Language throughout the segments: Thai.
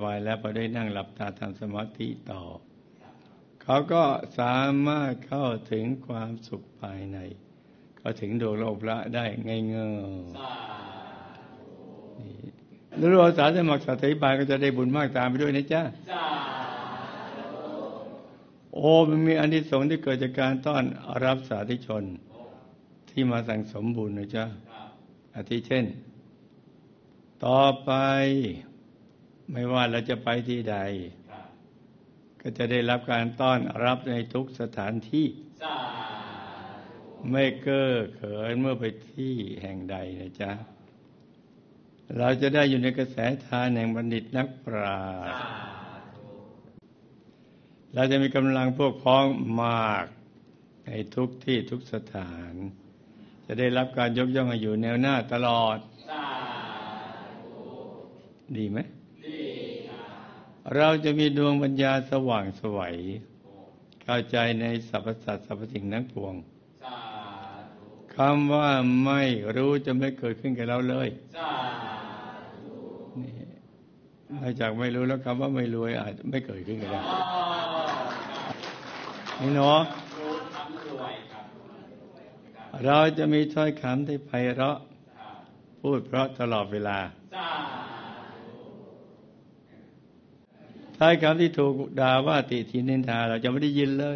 บายแล้วพอได้นั่งหลับตาทำสมาธิต่อเขาก็สามารถเข้าถึงความสุขภายในเข้าถึงดวงโลกละได้ง่ายๆแล้วเราสาสมัครสาธิบายก็จะได้บุญมากตามไปด้วยนะจ๊ะโอ้มันมีอานิสงส์ที่เกิดจากการต้อนรับสาธุชนที่มาสั่งสมบุญนะจ๊ะอาทิเช่นต่อไปไม่ว่าเราจะไปที่ใดก็จะได้รับการต้อนรับในทุกสถานที่ไม่เก้อเขินเมื่อไปที่แห่งใดนะจ๊ะเราจะได้อยู่ในกระแสทานแห่งบัณฑิตนักปราชญ์เราจะมีกำลังพวกพ้องมากในทุกที่ทุกสถานจะได้รับการยกย่องให้อยู่แนวหน้าตลอดดีไหมดีเราจะมีดวงปัญญาสว่างไสวเข้าใจในสรรพสัตว์สรรพสิ่งทั้งปวงคำว่าไม่รู้จะไม่เกิดขึ้นกับเราเลยนี่นอกจากไม่รู้แล้วคำว่าไม่รู้อาจไม่เกิดขึ้นกับเรานี่เนาะเราจะมีถ้อยคำที่ไพเราะพูดเพราะตลอดเวลาถ้อยคำที่ถูกด่าว่าติถินนินทาเราจะไม่ได้ยินเลย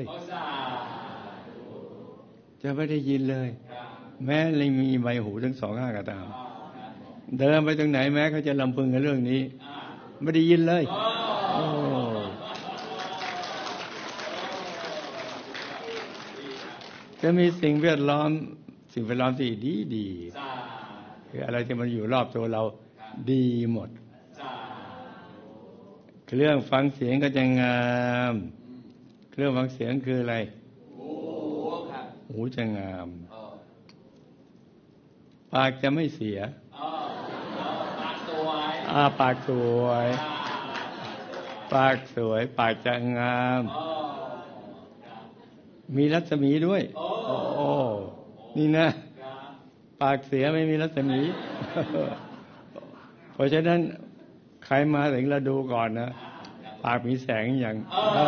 จะไม่ได้ยินเลยแม้เลยมีใบหูทั้งสองข้างก็ตามเดินไปตรงไหนแม้เขาจะลำพึงกับเรื่องนี้ไม่ได้ยินเลยโอ้จะมีสิ่งแวดล้อมที่ดีคืออะไรที่มันอยู่รอบตัวเราดีหมดเครื่องฟังเสียงก็จะงามเครื่องฟังเสียงคืออะไรหูจะงามปากจะไม่เสียปากสวยปากจะงามมีรัศมีด้วยโอ้นี่นะปากเสียไม่มีรัศมีเพราะฉะนั้นใครมาถึงเราดูก่อนนะปากมีแสงอย่าง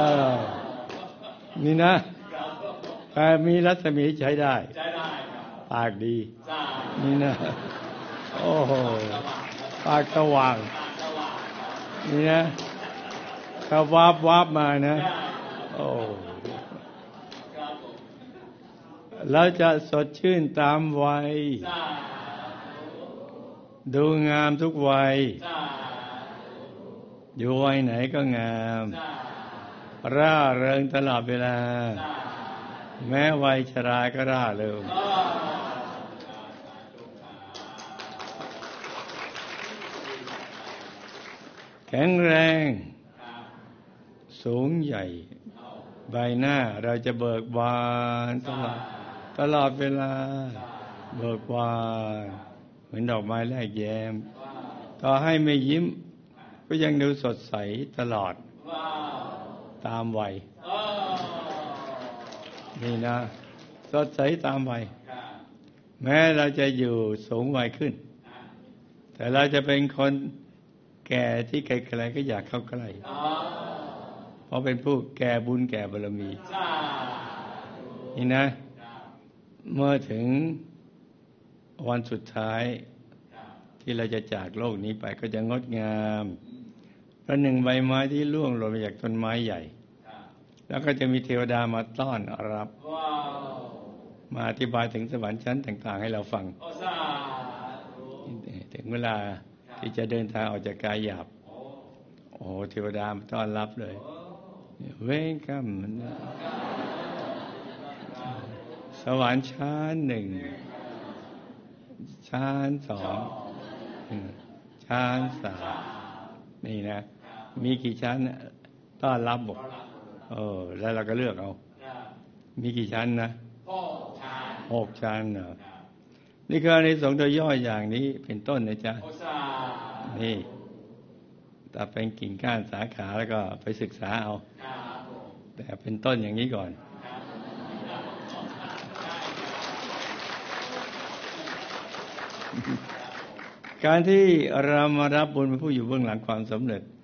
นี่นะใครมีรัศมีใช้ได้ปากดีนี่นะโอ้โหปากสว่างนี่นะเขาวับมานะโอ้เราจะสดชื่นตามวัยดูงามทุกวัยอยู่วัยไหนก็งามร่าเริงตลอดเวลาแม้วัยชราก็ร่าเริงแข็งแรงสูงใหญ่ใบหน้าเราจะเบิกบานตลอดเวลาเบิกบานเหมือนดอกไม้แลกแย้มต่อให้ไม่ยิ้มก็ยังดูสดใสตลอดตามวัยนี่นะสดใสตามวัยแม้เราจะอยู่สูงวัยขึ้นแต่เราจะเป็นคนแก่ที่ใครๆก็อยากเข้าใกล้เพราะเป็นผู้แก่บุญแก่บารมีนี่นะเมื่อถึงวันสุดท้ายที่เราจะจากโลกนี้ไปก็จะงดงามประหนึ่งใบไม้ที่ร่วงหล่นมาจากต้นไม้ใหญ่แล้วก็จะมีเทวดามาต้อนรับมาอธิบายถึงสวรรค์ชั้นต่างๆให้เราฟังถึงเวลาที่จะเดินทางออกจากกายหยาบโอ้เทวดามาต้อนรับเลยเว้งค่ำสวรรค์ชั้นหนึ่งชั้นสองชั้นสามนี่นะมีกี่ชั้นต้อนรับบอกแล้วเราก็เลือกเอามีกี่ชั้นนะ6 ชั้นเนอะนี่คือในสงฆ์โดยย่ออย่างนี้เป็นต้นนะจ๊ะนี่แต่เป็นกิ่งก้านสาขาแล้วก็ไปศึกษาเอาแต่เป็นต้นอย่างนี้ก่อนการที่เรามารับบุญเป็นผู้อยู่เบื้องหลังความสำเร็จ